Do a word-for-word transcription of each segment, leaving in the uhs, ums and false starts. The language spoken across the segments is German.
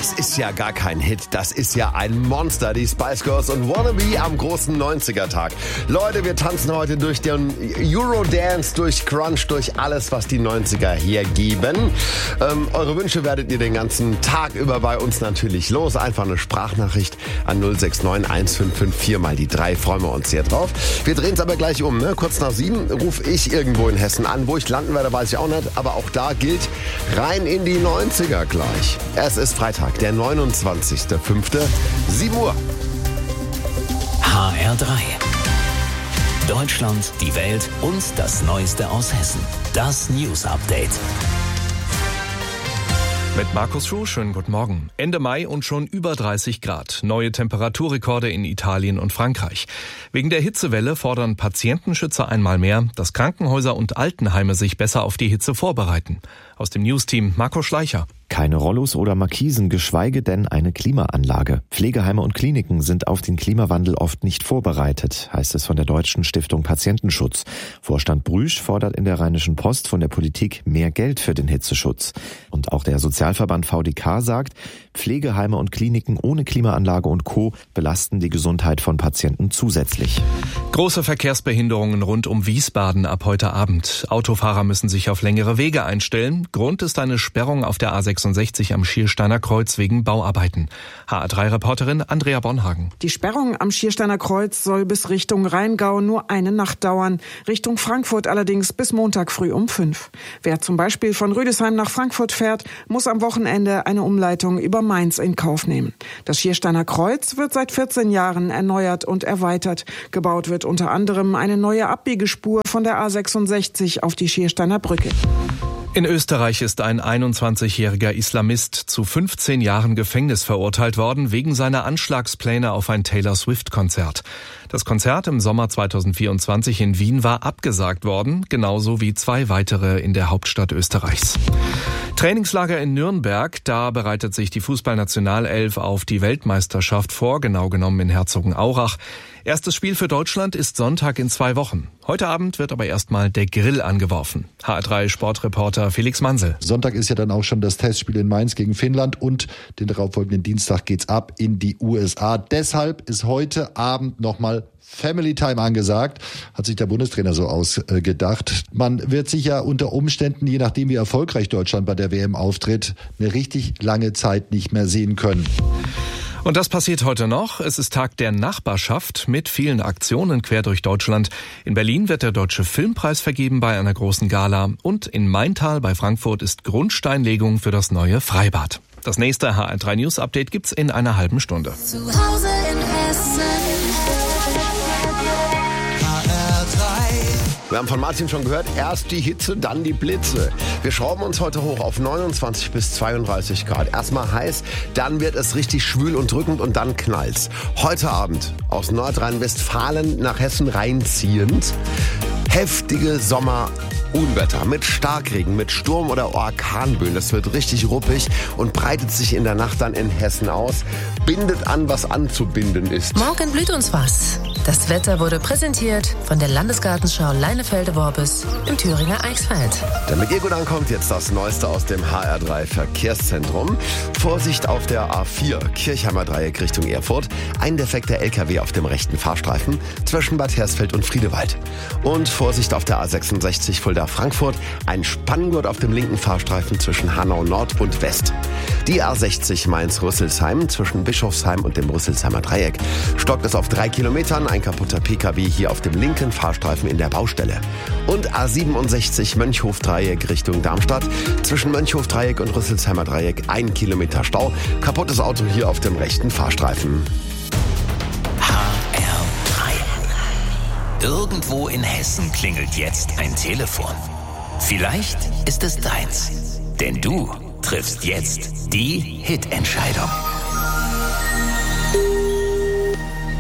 Das ist ja gar kein Hit, das ist ja ein Monster, die Spice Girls und Wannabe am großen neunziger-Tag. Leute, wir tanzen heute durch den Eurodance, durch Crunch, durch alles, was die neunziger hergeben. Ähm, eure Wünsche werdet ihr den ganzen Tag über bei uns natürlich los. Einfach eine Sprachnachricht an null sechs neun eins fünf fünf vier mal die drei, freuen wir uns sehr drauf. Wir drehen es aber gleich um, ne? Kurz nach sieben rufe ich irgendwo in Hessen an. Wo ich landen werde, weiß ich auch nicht, aber auch da gilt rein in die neunziger gleich. Es ist Freitag, der neunundzwanzigster fünfter sieben Uhr. H R drei. Deutschland, die Welt und das Neueste aus Hessen. Das News Update. Mit Markus Schuh, schönen guten Morgen. Ende Mai und schon über dreißig Grad. Neue Temperaturrekorde in Italien und Frankreich. Wegen der Hitzewelle fordern Patientenschützer einmal mehr, dass Krankenhäuser und Altenheime sich besser auf die Hitze vorbereiten. Aus dem News-Team Marco Schleicher. Keine Rollos oder Markisen, geschweige denn eine Klimaanlage. Pflegeheime und Kliniken sind auf den Klimawandel oft nicht vorbereitet, heißt es von der Deutschen Stiftung Patientenschutz. Vorstand Brüsch fordert in der Rheinischen Post von der Politik mehr Geld für den Hitzeschutz. Und auch der Sozialverband V D K sagt, Pflegeheime und Kliniken ohne Klimaanlage und Co. belasten die Gesundheit von Patienten zusätzlich. Große Verkehrsbehinderungen rund um Wiesbaden ab heute Abend. Autofahrer müssen sich auf längere Wege einstellen. Grund ist eine Sperrung auf der A sechsundsechzig am Schiersteiner Kreuz wegen Bauarbeiten. H R drei Reporterin Andrea Bonhagen. Die Sperrung am Schiersteiner Kreuz soll bis Richtung Rheingau nur eine Nacht dauern. Richtung Frankfurt allerdings bis Montag früh um fünf. Wer zum Beispiel von Rüdesheim nach Frankfurt fährt, muss am Wochenende eine Umleitung über Mainz in Kauf nehmen. Das Schiersteiner Kreuz wird seit vierzehn Jahren erneuert und erweitert. Gebaut wird unter anderem eine neue Abbiegespur von der A sechsundsechzig auf die Schiersteiner Brücke. In Österreich ist ein einundzwanzigjähriger Islamist zu fünfzehn Jahren Gefängnis verurteilt worden wegen seiner Anschlagspläne auf ein Taylor-Swift-Konzert. Das Konzert im Sommer zweitausendvierundzwanzig in Wien war abgesagt worden, genauso wie zwei weitere in der Hauptstadt Österreichs. Trainingslager in Nürnberg, da bereitet sich die Fußballnationalelf auf die Weltmeisterschaft vor, genau genommen in Herzogenaurach. Erstes Spiel für Deutschland ist Sonntag in zwei Wochen. Heute Abend wird aber erstmal der Grill angeworfen. H R drei Sportreporter Felix Mansel. Sonntag ist ja dann auch schon das Testspiel in Mainz gegen Finnland und den darauffolgenden Dienstag geht's ab in die U S A. Deshalb ist heute Abend nochmal Family Time angesagt, hat sich der Bundestrainer so ausgedacht. Man wird sich ja unter Umständen, je nachdem wie erfolgreich Deutschland bei der W M auftritt, eine richtig lange Zeit nicht mehr sehen können. Und das passiert heute noch. Es ist Tag der Nachbarschaft mit vielen Aktionen quer durch Deutschland. In Berlin wird der Deutsche Filmpreis vergeben bei einer großen Gala. Und in Maintal bei Frankfurt ist Grundsteinlegung für das neue Freibad. Das nächste H R drei News Update gibt's in einer halben Stunde. Zu Hause in Hessen. Wir haben von Martin schon gehört, erst die Hitze, dann die Blitze. Wir schrauben uns heute hoch auf neunundzwanzig bis zweiunddreißig Grad. Erstmal heiß, dann wird es richtig schwül und drückend und dann knallt's. Heute Abend aus Nordrhein-Westfalen nach Hessen reinziehend. Heftige Sommerunwetter mit Starkregen, mit Sturm- oder Orkanböen. Das wird richtig ruppig und breitet sich in der Nacht dann in Hessen aus. Bindet an, was anzubinden ist. Morgen blüht uns was. Das Wetter wurde präsentiert von der Landesgartenschau Leinefelde-Worbis im Thüringer Eichsfeld. Damit ihr gut ankommt, jetzt das Neueste aus dem H R drei Verkehrszentrum. Vorsicht auf der A vier, Kirchheimer Dreieck Richtung Erfurt. Ein defekter L K W auf dem rechten Fahrstreifen zwischen Bad Hersfeld und Friedewald. Und Vorsicht auf der A sechsundsechzig Fulda-Frankfurt. Ein Spanngurt auf dem linken Fahrstreifen zwischen Hanau Nord und West. Die A sechzig Mainz-Rüsselsheim zwischen Bischofsheim und dem Rüsselsheimer Dreieck. Stockt es auf drei Kilometern. Ein kaputter P K W hier auf dem linken Fahrstreifen in der Baustelle. Und A siebenundsechzig Mönchhof-Dreieck Richtung Darmstadt. Zwischen Mönchhof-Dreieck und Rüsselsheimer Dreieck ein Kilometer Stau. Kaputtes Auto hier auf dem rechten Fahrstreifen. H R drei. Irgendwo in Hessen klingelt jetzt ein Telefon. Vielleicht ist es deins. Denn du triffst jetzt die Hitentscheidung.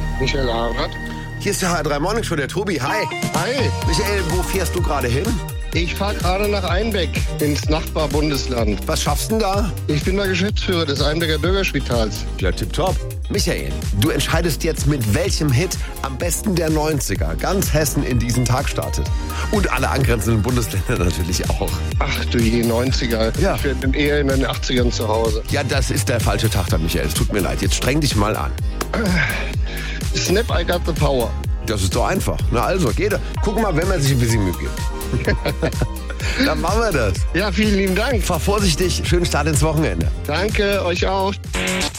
Michael Harald. Hier ist der H R drei Morning Show, der Tobi. Hi. Hi. Michael, wo fährst du gerade hin? Ich fahre gerade nach Einbeck ins Nachbarbundesland. Was schaffst du denn da? Ich bin der Geschäftsführer des Einbecker Bürgerspitals. Ja, tipptopp. Michael, du entscheidest jetzt, mit welchem Hit am besten der neunziger ganz Hessen in diesen Tag startet. Und alle angrenzenden Bundesländer natürlich auch. Ach du je, neunziger. Ja. Ich bin eher in den achtzigern zu Hause. Ja, das ist der falsche Tag dann, Michael. Es tut mir leid. Jetzt streng dich mal an. Snap, I got the power. Das ist doch einfach. Na also, geht. Guck mal, wenn man sich ein bisschen Mühe gibt. Dann machen wir das. Ja, vielen lieben Dank. Fahr vorsichtig. Schönen Start ins Wochenende. Danke, euch auch.